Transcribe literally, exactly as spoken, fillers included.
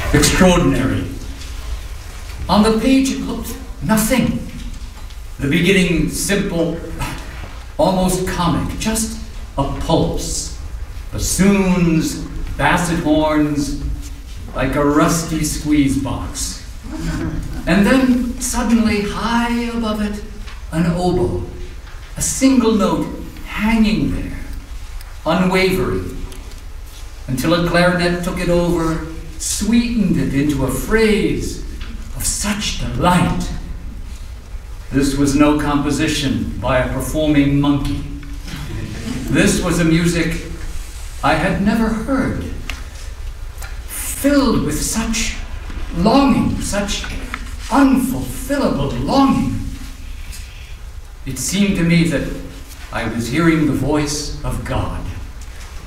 extraordinary. On the page it looked nothing. The beginning simple, almost comic, just a pulse. Bassoons, basset horns, like a rusty squeeze box. And then suddenly high above it, an oboe, a single note hanging there, unwavering, until a clarinet took it over, sweetened it into a phrase of such delight. This was no composition by a performing monkey. This was a music I had never heard, filled with such longing, such unfulfillable longing. It seemed to me that I was hearing the voice of God.